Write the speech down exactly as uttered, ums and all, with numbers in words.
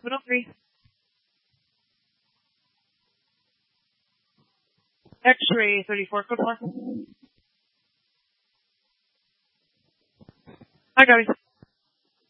seven oh three. X-ray thirty-four, code four. Hi, Gabby.